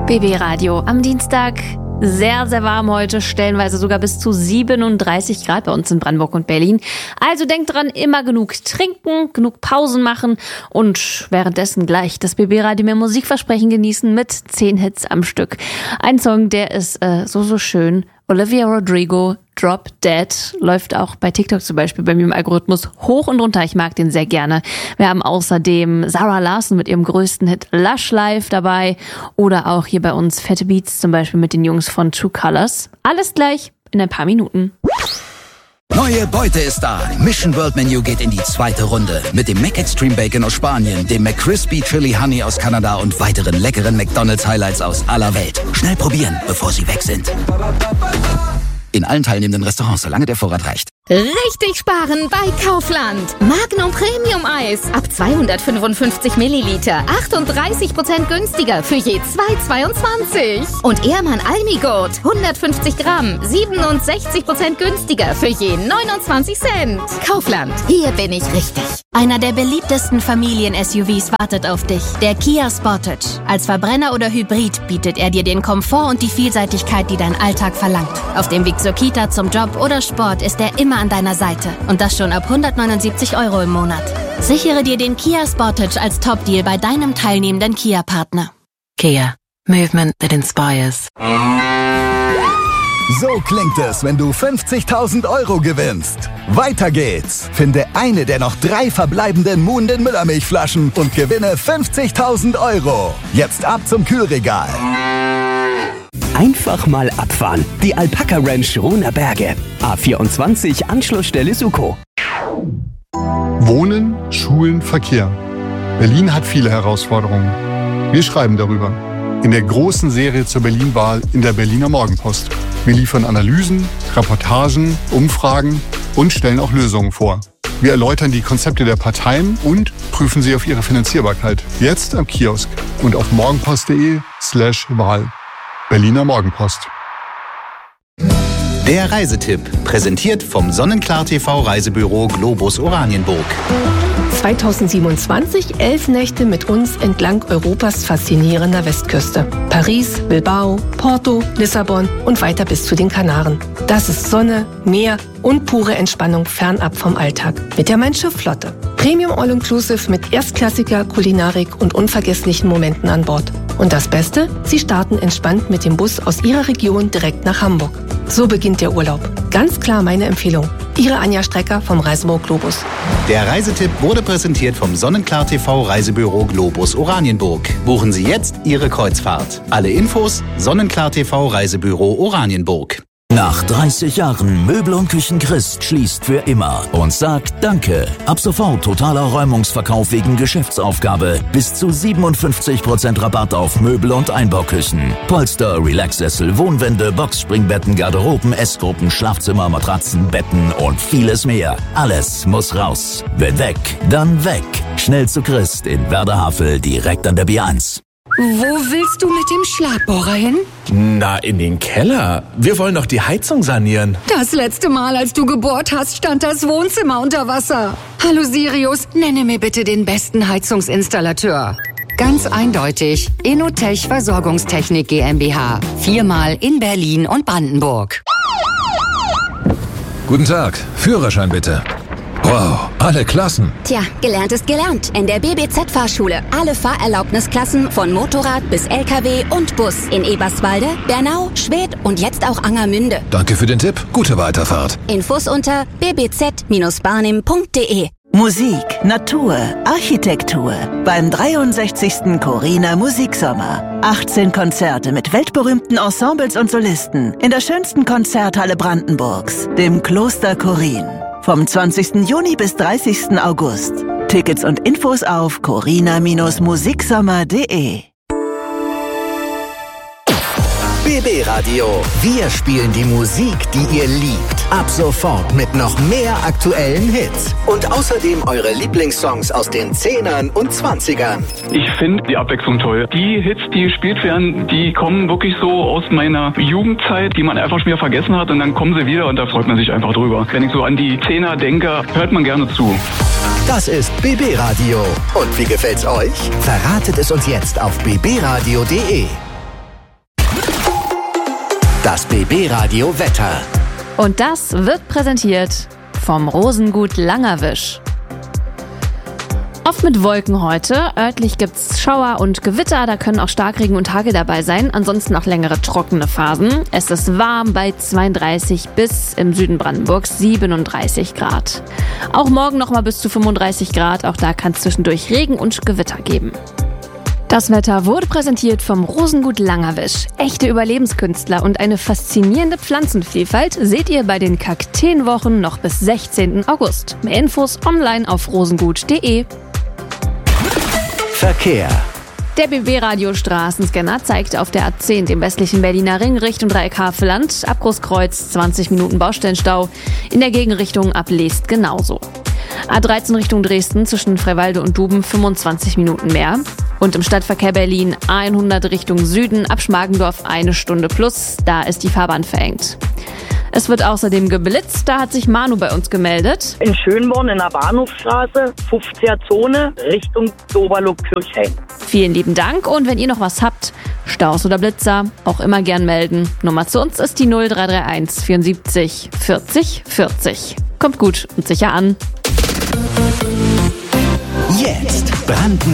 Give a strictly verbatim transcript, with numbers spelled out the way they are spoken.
B B Radio am Dienstag. Sehr, sehr warm heute, stellenweise sogar bis zu siebenunddreißig Grad bei uns in Brandenburg und Berlin. Also denkt dran, immer genug trinken, genug Pausen machen und währenddessen gleich das B B Radio mehr Musikversprechen genießen mit zehn Hits am Stück. Ein Song, der ist äh, so, so schön. Olivia Rodrigo, Drop Dead, läuft auch bei TikTok zum Beispiel bei mir im Algorithmus hoch und runter. Ich mag den sehr gerne. Wir haben außerdem Zara Larsson mit ihrem größten Hit Lush Life dabei oder auch hier bei uns Fette Beats zum Beispiel mit den Jungs von True Colors. Alles gleich in ein paar Minuten. Neue Beute ist da. Mission World Menu geht in die zweite Runde. Mit dem Mac Extreme Bacon aus Spanien, dem McCrispy Chili Honey aus Kanada und weiteren leckeren McDonald's Highlights aus aller Welt. Schnell probieren, bevor sie weg sind. In allen teilnehmenden Restaurants, solange der Vorrat reicht. Richtig sparen bei Kaufland. Magnum Premium Eis ab zweihundertfünfundfünfzig Milliliter. achtunddreißig Prozent günstiger für je zwei Euro zweiundzwanzig. Und Ehrmann Almigurt hundertfünfzig Gramm. siebenundsechzig Prozent günstiger für je neunundzwanzig Cent. Kaufland, hier bin ich richtig. Einer der beliebtesten Familien-S U Vs wartet auf dich. Der Kia Sportage. Als Verbrenner oder Hybrid bietet er dir den Komfort und die Vielseitigkeit, die dein Alltag verlangt. Auf dem Weg zur Kita, zum Job oder Sport ist er immer an deiner Seite. Und das schon ab hundertneunundsiebzig Euro im Monat. Sichere dir den Kia Sportage als Top-Deal bei deinem teilnehmenden Kia-Partner. Kia. Movement that inspires. So klingt es, wenn du fünfzigtausend Euro gewinnst. Weiter geht's. Finde eine der noch drei verbleibenden Muhnden Müllermilchflaschen und gewinne fünfzigtausend Euro. Jetzt ab zum Kühlregal. Einfach mal abfahren. Die Alpaka Ranch Ruhner Berge. A vierundzwanzig, Anschlussstelle Suko. Wohnen, Schulen, Verkehr. Berlin hat viele Herausforderungen. Wir schreiben darüber. In der großen Serie zur Berlin-Wahl in der Berliner Morgenpost. Wir liefern Analysen, Reportagen, Umfragen und stellen auch Lösungen vor. Wir erläutern die Konzepte der Parteien und prüfen sie auf ihre Finanzierbarkeit. Jetzt am Kiosk und auf morgenpost.de slash Wahl. Berliner Morgenpost. Der Reisetipp, präsentiert vom Sonnenklar T V Reisebüro Globus Oranienburg. zweitausendsiebenundzwanzig elf Nächte mit uns entlang Europas faszinierender Westküste. Paris, Bilbao, Porto, Lissabon und weiter bis zu den Kanaren. Das ist Sonne, Meer und pure Entspannung fernab vom Alltag. Mit der Mein-Schiff-Flotte. Premium All-Inclusive mit erstklassiger Kulinarik und unvergesslichen Momenten an Bord. Und das Beste? Sie starten entspannt mit dem Bus aus Ihrer Region direkt nach Hamburg. So beginnt der Urlaub. Ganz klar meine Empfehlung. Ihre Anja Strecker vom Reisebüro Globus. Der Reisetipp wurde präsentiert vom Sonnenklar T V Reisebüro Globus Oranienburg. Buchen Sie jetzt Ihre Kreuzfahrt. Alle Infos Sonnenklar T V Reisebüro Oranienburg. Nach dreißig Jahren Möbel und Küchen Christ schließt für immer und sagt Danke. Ab sofort totaler Räumungsverkauf wegen Geschäftsaufgabe. Bis zu siebenundfünfzig Prozent Rabatt auf Möbel und Einbauküchen. Polster, Relaxsessel, Wohnwände, Boxspringbetten, Garderoben, Essgruppen, Schlafzimmer, Matratzen, Betten und vieles mehr. Alles muss raus. Wenn weg, dann weg. Schnell zu Christ in Werder-Havel, direkt an der B eins. Wo willst du mit dem Schlagbohrer hin? Na, in den Keller. Wir wollen doch die Heizung sanieren. Das letzte Mal, als du gebohrt hast, stand das Wohnzimmer unter Wasser. Hallo Sirius, nenne mir bitte den besten Heizungsinstallateur. Ganz eindeutig, Inotech Versorgungstechnik GmbH. Viermal in Berlin und Brandenburg. Guten Tag, Führerschein bitte. Wow, alle Klassen. Tja, gelernt ist gelernt. In der B B Z-Fahrschule. Alle Fahrerlaubnisklassen von Motorrad bis L K W und Bus. In Eberswalde, Bernau, Schwedt und jetzt auch Angermünde. Danke für den Tipp. Gute Weiterfahrt. Infos unter b b z Bindestrich barnim punkt d e. Musik, Natur, Architektur. Beim dreiundsechzigsten Corina Musiksommer. achtzehn Konzerte mit weltberühmten Ensembles und Solisten. In der schönsten Konzerthalle Brandenburgs, dem Kloster Chorin. Vom zwanzigsten Juni bis dreißigsten August. Tickets und Infos auf corina Bindestrich musiksommer punkt d e. B B Radio. Wir spielen die Musik, die ihr liebt. Ab sofort mit noch mehr aktuellen Hits. Und außerdem eure Lieblingssongs aus den Zehnern und Zwanzigern. Ich finde die Abwechslung toll. Die Hits, die gespielt werden, die kommen wirklich so aus meiner Jugendzeit, die man einfach schon wieder vergessen hat. Und dann kommen sie wieder und da freut man sich einfach drüber. Wenn ich so an die Zehner denke, hört man gerne zu. Das ist B B Radio. Und wie gefällt's euch? Verratet es uns jetzt auf b b radio punkt d e. Das B B-Radio Wetter. Und das wird präsentiert vom Rosengut Langerwisch. Oft mit Wolken heute. Örtlich gibt's Schauer und Gewitter, da können auch Starkregen und Hagel dabei sein. Ansonsten auch längere trockene Phasen. Es ist warm bei zweiunddreißig bis im Süden Brandenburgs siebenunddreißig Grad. Auch morgen nochmal bis zu fünfunddreißig Grad. Auch da kann es zwischendurch Regen und Gewitter geben. Das Wetter wurde präsentiert vom Rosengut Langerwisch. Echte Überlebenskünstler und eine faszinierende Pflanzenvielfalt seht ihr bei den Kakteenwochen noch bis sechzehnten August. Mehr Infos online auf rosengut punkt de. Verkehr. Der B B-Radio-Straßenscanner zeigt auf der A zehn dem westlichen Berliner Ring Richtung Dreieck Havelland ab Großkreuz zwanzig Minuten Baustellenstau. In der Gegenrichtung ab Leest genauso. A dreizehn Richtung Dresden zwischen Freiwalde und Duben fünfundzwanzig Minuten mehr. Und im Stadtverkehr Berlin A hundert Richtung Süden ab Schmargendorf eine Stunde plus. Da ist die Fahrbahn verengt. Es wird außerdem geblitzt, da hat sich Manu bei uns gemeldet. In Schönborn in der Bahnhofstraße, fünfziger Zone, Richtung Doberloh-Kirchhain. Vielen lieben Dank und wenn ihr noch was habt, Staus oder Blitzer, auch immer gern melden. Nummer zu uns ist die null drei drei eins vierundsiebzig vierzig vierzig. Kommt gut und sicher an. Jetzt Branden